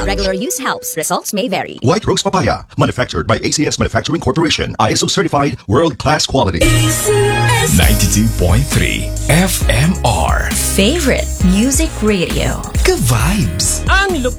regular use helps. Results may vary. White Rose Papaya, manufactured by ACS Manufacturing Corporation. ISO certified, world-class quality. 92.3 FMR. Favorite Music Radio. Ka-vibes. Ang lupit